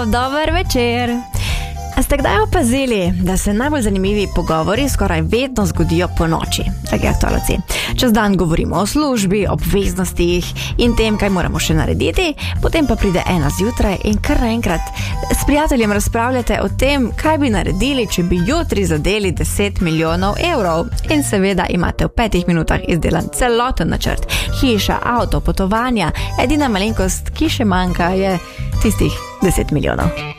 dober večer. A ste kdaj opazili, da se najbolj zanimivi pogovori skoraj vedno zgodijo po noči? Dragi aktualci, čez dan govorimo o službi, obveznostih in tem, kaj moramo še narediti, potem pa pride ena zjutraj in kar naenkrat s prijateljem razpravljate o tem, kaj bi naredili, če bi jutri zadeli 10 milijonov evrov. In seveda imate v 5 minutah izdelan celoten načrt. Hiša, avto, potovanja, edina malenkost, ki še manjka, je tistih 10 milijonov.